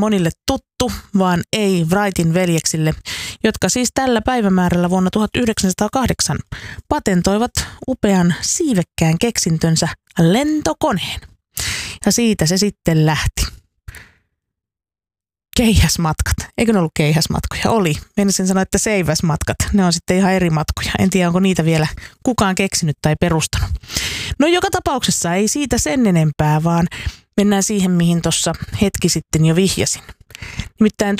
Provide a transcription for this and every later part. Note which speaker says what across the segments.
Speaker 1: monille tuttu, vaan ei Wrightin veljeksille, jotka siis tällä päivämäärällä vuonna 1908 patentoivat upean siivekkään keksintönsä lentokoneen. Ja siitä se sitten lähti. Keihäsmatkat. Eikö ne ollut keihäsmatkoja? Oli. Meinasin sanoa, että seiväsmatkat. Ne on sitten ihan eri matkoja. En tiedä, onko niitä vielä kukaan keksinyt tai perustanut. No joka tapauksessa ei siitä sen enempää, vaan mennään siihen, mihin tuossa hetki sitten jo vihjasin. Nimittäin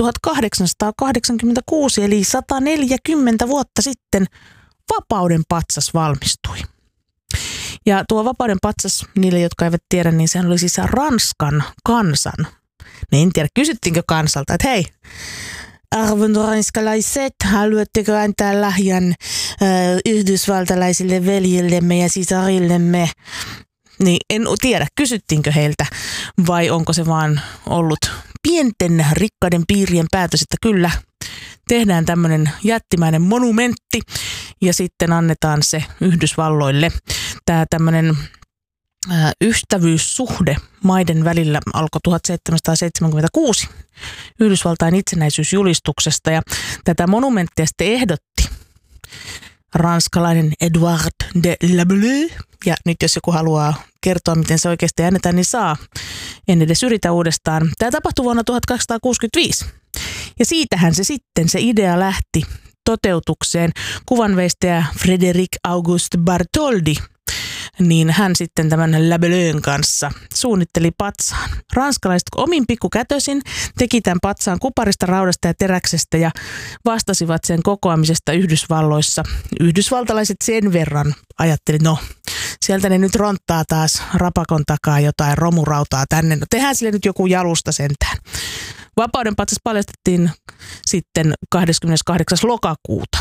Speaker 1: 1886 eli 140 vuotta sitten Vapauden patsas valmistui. Ja tuo Vapauden patsas, niille jotka eivät tiedä, niin sehän oli siis Ranskan kansan. En tiedä, kysyttiinkö kansalta, että hei, arvon ranskalaiset, haluatteko antaa lahjan yhdysvaltalaisille veljillemme ja sisarillemme? Niin en tiedä, kysyttiinkö heiltä vai onko se vaan ollut pienten rikkaiden piirien päätös, että kyllä tehdään tämmöinen jättimäinen monumentti ja sitten annetaan se Yhdysvalloille. Tämä tämmöinen ystävyyssuhde maiden välillä alkoi 1776 Yhdysvaltain itsenäisyysjulistuksesta ja tätä monumenttia sitten ehdotti ranskalainen Edouard de Lableu. Ja nyt jos joku haluaa kertoa, miten se oikeasti äänetään, niin saa. En edes yritä uudestaan. Tämä tapahtui vuonna 1865. Ja siitähän se sitten, se idea lähti toteutukseen. Kuvanveistäjä Frédéric Auguste Bartholdi, niin hän sitten tämän Labeleun kanssa suunnitteli patsaan. Ranskalaiset omin pikkukätösin teki tämän patsaan kuparista, raudasta ja teräksestä ja vastasivat sen kokoamisesta Yhdysvalloissa. Yhdysvaltalaiset sen verran ajattelivat, no sieltä ne nyt ronttaa taas rapakon takaa jotain romurautaa tänne. No tehdään sille nyt joku jalusta sentään. Vapauden patsas paljastettiin sitten 28. lokakuuta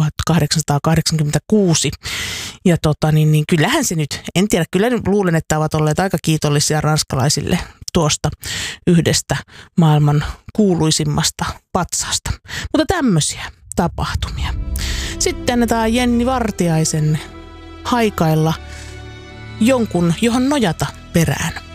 Speaker 1: 1886. Ja niin kyllähän se nyt, en tiedä, kyllä luulen, että ovat olleet aika kiitollisia ranskalaisille tuosta yhdestä maailman kuuluisimmasta patsaasta. Mutta tämmöisiä tapahtumia. Sitten annetaan Jenni Vartiaisen haikailla jonkun, johon nojata perään.